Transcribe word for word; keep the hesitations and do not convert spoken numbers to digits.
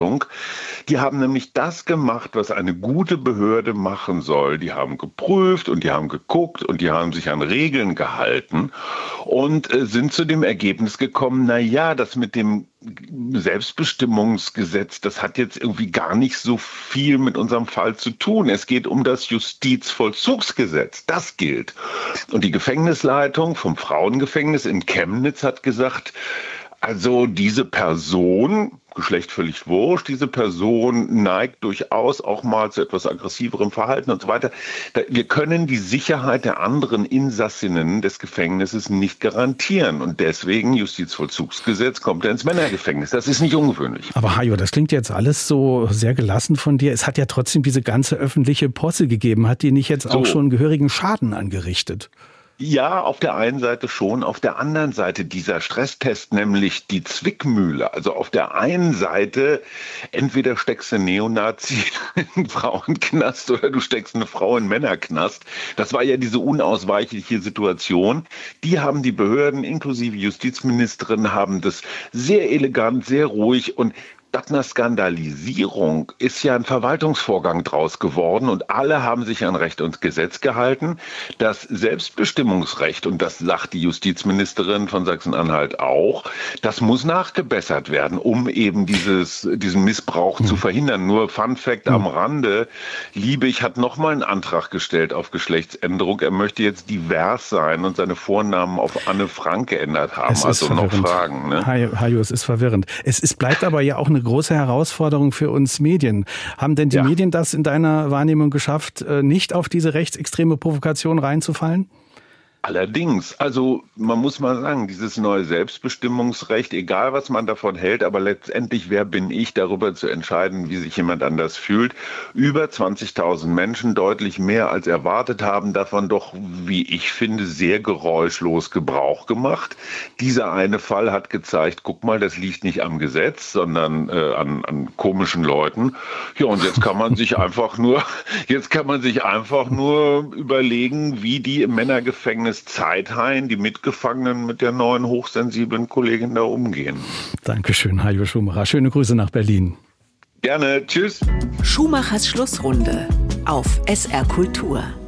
Entscheidung. Die haben nämlich das gemacht, was eine gute Behörde machen soll. Die haben geprüft und die haben geguckt und die haben sich an Regeln gehalten und äh, sind zu dem Ergebnis gekommen, na ja, das mit dem Selbstbestimmungsgesetz, das hat jetzt irgendwie gar nicht so viel mit unserem Fall zu tun. Es geht um das Justizvollzugsgesetz. Das gilt. Und die Gefängnisleitung vom Frauengefängnis in Chemnitz hat gesagt, also diese Person, Geschlecht völlig wurscht, diese Person neigt durchaus auch mal zu etwas aggressiverem Verhalten und so weiter. Wir können die Sicherheit der anderen Insassinnen des Gefängnisses nicht garantieren. Und deswegen, Justizvollzugsgesetz, kommt er ins Männergefängnis. Das ist nicht ungewöhnlich. Aber Hajo, das klingt jetzt alles so sehr gelassen von dir. Es hat ja trotzdem diese ganze öffentliche Posse gegeben. Hat die nicht jetzt auch so schon gehörigen Schaden angerichtet? Ja, auf der einen Seite schon, auf der anderen Seite dieser Stresstest, nämlich die Zwickmühle. Also auf der einen Seite, entweder steckst du Neonazi in Frauenknast oder du steckst eine Frau in Männerknast. Das war ja diese unausweichliche Situation. Die haben die Behörden inklusive Justizministerin haben das sehr elegant, sehr ruhig und statt einer Skandalisierung ist ja ein Verwaltungsvorgang draus geworden und alle haben sich an Recht und Gesetz gehalten. Das Selbstbestimmungsrecht, und das sagt die Justizministerin von Sachsen-Anhalt auch, das muss nachgebessert werden, um eben dieses, diesen Missbrauch hm. zu verhindern. Nur Fun Fact hm. am Rande, Liebig hat nochmal einen Antrag gestellt auf Geschlechtsänderung. Er möchte jetzt divers sein und seine Vornamen auf Anne Frank geändert haben. Also noch Fragen. Ne? Hajo, es ist verwirrend. Es, es bleibt aber ja auch eine große Herausforderung für uns Medien. Haben denn die ja. Medien das in deiner Wahrnehmung geschafft, nicht auf diese rechtsextreme Provokation reinzufallen? Allerdings, also man muss mal sagen, dieses neue Selbstbestimmungsrecht, egal was man davon hält, aber letztendlich, wer bin ich, darüber zu entscheiden, wie sich jemand anders fühlt. Über zwanzigtausend Menschen, deutlich mehr als erwartet, haben davon doch, wie ich finde, sehr geräuschlos Gebrauch gemacht. Dieser eine Fall hat gezeigt, guck mal, das liegt nicht am Gesetz, sondern äh, an, an komischen Leuten. Ja, und jetzt kann man sich einfach nur, jetzt kann man sich einfach nur überlegen, wie die im Männergefängnis Zeithain, die Mitgefangenen mit der neuen hochsensiblen Kollegin da umgehen. Dankeschön, Hajo Schumacher. Schöne Grüße nach Berlin. Gerne. Tschüss. Schumachers Schlussrunde auf S R Kultur.